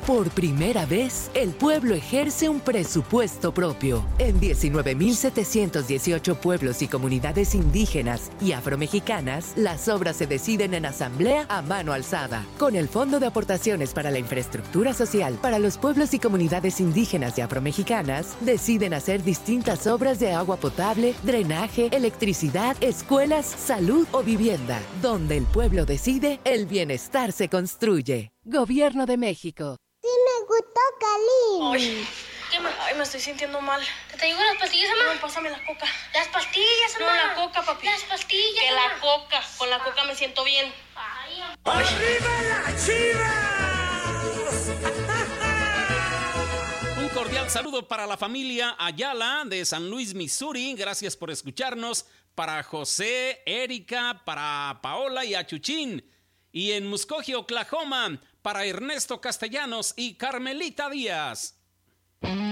Por primera vez, el pueblo ejerce un presupuesto propio. En 19.718 pueblos y comunidades indígenas y afromexicanas, las obras se deciden en asamblea a mano alzada. Con el Fondo de Aportaciones para la Infraestructura Social para los pueblos y comunidades indígenas y afromexicanas, deciden hacer distintas obras de agua potable, drenaje, electricidad, escuelas, salud o vivienda. Donde el pueblo decide, el bienestar se construye. Gobierno de México. Sí me gustó, Kalin. Ay, me estoy sintiendo mal. ¿Te traigo las pastillas, mamá? No, pásame la coca. Las pastillas, mamá. No, la coca, papi. Las pastillas, Que mamá. la coca. Con la coca me siento bien. Ay, ¡Arriba las Chivas! Un cordial saludo para la familia Ayala de San Luis, Missouri. Gracias por escucharnos. Para José, Erika, para Paola y Achuchín. Y en Muskogee, Oklahoma, para Ernesto Castellanos y Carmelita Díaz.